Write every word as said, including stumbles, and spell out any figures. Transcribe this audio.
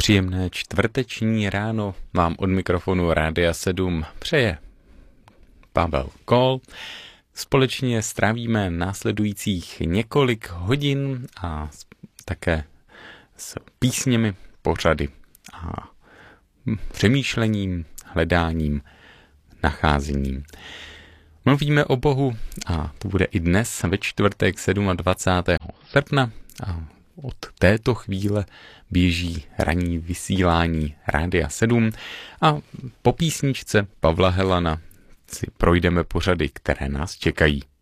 Příjemné čtvrteční ráno vám od mikrofonu Rádia sedm přeje Pavel Kol. Společně strávíme následujících několik hodin a také s písněmi, pořady a přemýšlením, hledáním, nacházením. Mluvíme o Bohu a to bude i dnes ve čtvrtek dvacátého sedmého srpna a od této chvíle běží ranní vysílání Rádia sedm a po písničce Pavla Helana si projdeme pořady, které nás čekají.